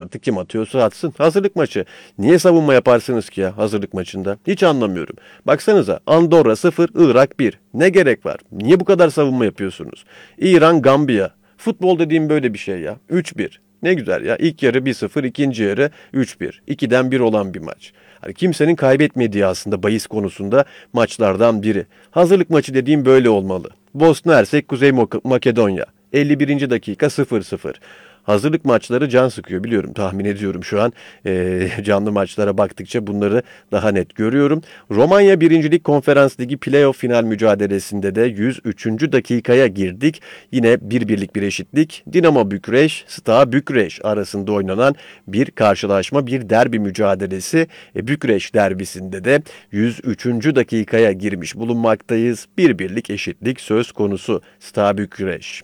Artık kim atıyorsa atsın. Hazırlık maçı. Niye savunma yaparsınız ki ya hazırlık maçında? Hiç anlamıyorum. Baksanıza Andorra 0, Irak 1. Ne gerek var? Niye bu kadar savunma yapıyorsunuz? İran, Gambiya. Futbol dediğim böyle bir şey ya. 3-1. Ne güzel ya. İlk yarı 1-0, ikinci yarı 3-1. 2'den 1 olan bir maç. Hani kimsenin kaybetmediği aslında bahis konusunda maçlardan biri. Hazırlık maçı dediğim böyle olmalı. Bosna Hersek, Kuzey Makedonya. 51. dakika 0-0. Hazırlık maçları can sıkıyor biliyorum, tahmin ediyorum şu an. Canlı maçlara baktıkça bunları daha net görüyorum. Romanya 1. Lig Konferans Ligi playoff final mücadelesinde de 103. dakikaya girdik. Yine 1-1'lik bir eşitlik. Dinamo Bükreş, Steaua Bükreş arasında oynanan bir karşılaşma, bir derbi mücadelesi. Bükreş derbisinde de 103. dakikaya girmiş bulunmaktayız. 1-1'lik eşitlik söz konusu. Steaua Bükreş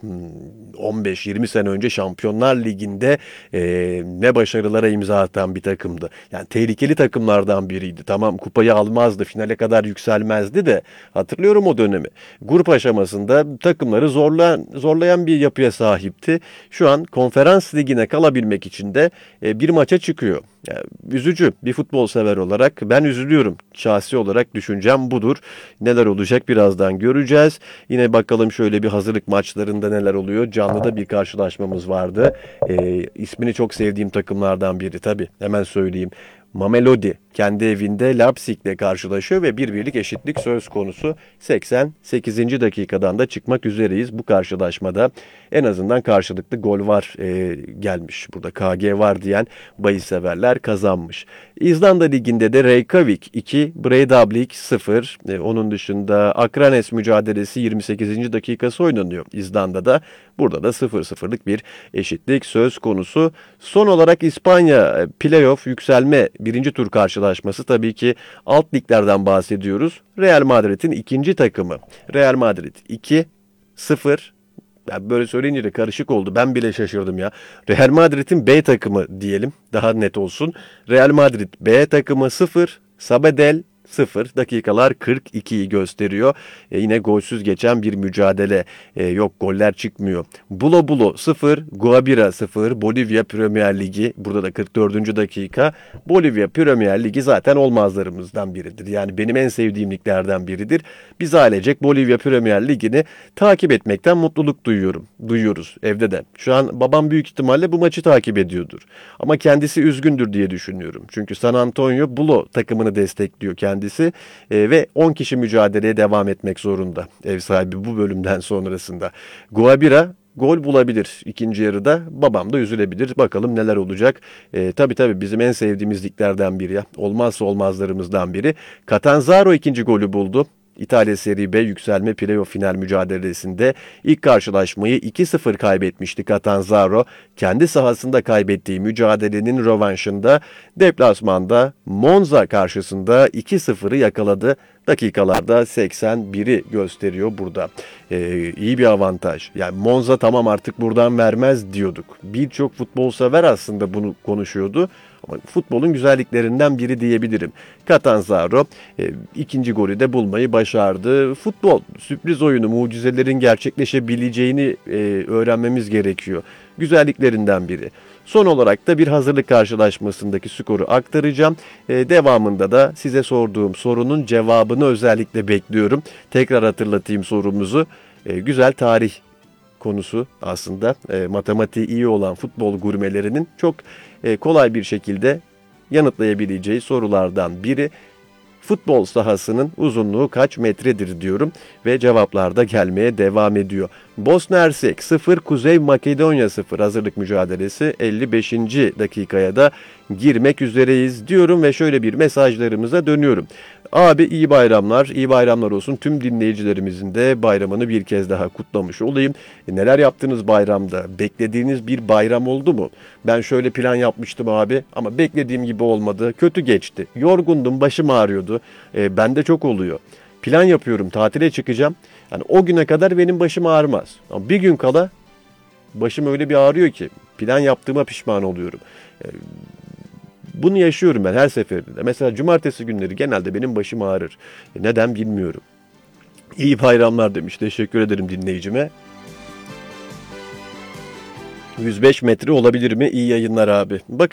15-20 sene önce Şampiyonlar Ligi'nde ne başarılara imza atan bir takımdı. Yani tehlikeli takımlardan biriydi. Tamam, kupayı almazdı, finale kadar yükselmezdi de hatırlıyorum o dönemi. Grup aşamasında takımları zorlayan bir yapıya sahipti. Şu an Konferans Ligi'ne kalabilmek için de bir maça çıkıyor. Yani üzücü, bir futbol sever olarak ben üzülüyorum. Şahsi olarak düşüncem budur. Neler olacak birazdan göreceğiz. Yine bakalım şöyle bir hazırlık maçlarında neler oluyor. Canlıda bir karşılaşmamız vardı. İsmini çok sevdiğim takımlardan biri tabii. Hemen söyleyeyim. Mamelodi kendi evinde Leipzig'le karşılaşıyor ve 1-1'lik eşitlik söz konusu. 88. dakikadan da çıkmak üzereyiz bu karşılaşmada. En azından karşılıklı gol var gelmiş. Burada KG var diyen bahis severler kazanmış. İzlanda Ligi'nde de Reykjavik 2, Breiðablik 0. Onun dışında Akranes mücadelesi 28. dakikası oynanıyor İzlanda'da. Burada da 0-0'lık bir eşitlik söz konusu. Son olarak İspanya playoff yükselme birinci tur karşılaşması, tabii ki alt liglerden bahsediyoruz. Real Madrid'in ikinci takımı. Real Madrid 2-0. Yani böyle söyleyince de karışık oldu. Ben bile şaşırdım ya. Real Madrid'in B takımı diyelim. Daha net olsun. Real Madrid B takımı 0. Sabadell 0. Dakikalar 42'yi gösteriyor. Yine golsüz geçen bir mücadele. Yok, goller çıkmıyor. Bulo Bulo 0. Guabira 0. Bolivya Premier Ligi. Burada da 44. dakika. Bolivya Premier Ligi zaten olmazlarımızdan biridir. Yani benim en sevdiğim liglerden biridir. Biz ailecek Bolivya Premier Ligi'ni takip etmekten mutluluk duyuyoruz evde de. Şu an babam büyük ihtimalle bu maçı takip ediyordur. Ama kendisi üzgündür diye düşünüyorum. Çünkü San Antonio Bulo takımını destekliyor kendisi ve 10 kişi mücadeleye devam etmek zorunda ev sahibi bu bölümden sonrasında. Guabira gol bulabilir ikinci yarıda. Babam da üzülebilir. Bakalım neler olacak. Tabii bizim en sevdiğimiz liglerden biri ya. Olmazsa olmazlarımızdan biri. Catanzaro ikinci golü buldu. İtalya Serie B yükselme playoff final mücadelesinde ilk karşılaşmayı 2-0 kaybetmişti Catanzaro. Kendi sahasında kaybettiği mücadelenin rövanşında deplasmanda Monza karşısında 2-0'ı yakaladı. Dakikalarda 81'i gösteriyor burada. İyi bir avantaj. Yani Monza tamam artık buradan vermez diyorduk. Birçok futbol sever aslında bunu konuşuyordu. Ama futbolun güzelliklerinden biri diyebilirim. Catanzaro ikinci golü de bulmayı başardı. Futbol, sürpriz oyunu, mucizelerin gerçekleşebileceğini öğrenmemiz gerekiyor. Güzelliklerinden biri. Son olarak da bir hazırlık karşılaşmasındaki skoru aktaracağım. Devamında da size sorduğum sorunun cevabını özellikle bekliyorum. Tekrar hatırlatayım sorumuzu. Güzel tarih konusu aslında. Matematiği iyi olan futbol gurmelerinin çok kolay bir şekilde yanıtlayabileceği sorulardan biri. Futbol sahasının uzunluğu kaç metredir diyorum ve cevaplar da gelmeye devam ediyor. Bosna Hersek 0, Kuzey Makedonya 0 hazırlık mücadelesi 55. dakikaya da girmek üzereyiz diyorum ve şöyle bir mesajlarımıza dönüyorum. Abi iyi bayramlar, iyi bayramlar olsun. Tüm dinleyicilerimizin de bayramını bir kez daha kutlamış olayım. Neler yaptınız bayramda? Beklediğiniz bir bayram oldu mu? Ben şöyle plan yapmıştım abi ama beklediğim gibi olmadı. Kötü geçti. Yorgundum, başım ağrıyordu. Bende çok oluyor. Plan yapıyorum, tatile çıkacağım. Yani o güne kadar benim başım ağrımaz. Ama bir gün kala başım öyle bir ağrıyor ki plan yaptığıma pişman oluyorum. Bunu yaşıyorum ben her seferinde. Mesela cumartesi günleri genelde benim başım ağrır. Neden bilmiyorum. İyi bayramlar demiş. Teşekkür ederim dinleyicime. 105 metre olabilir mi? İyi yayınlar abi. Bakın.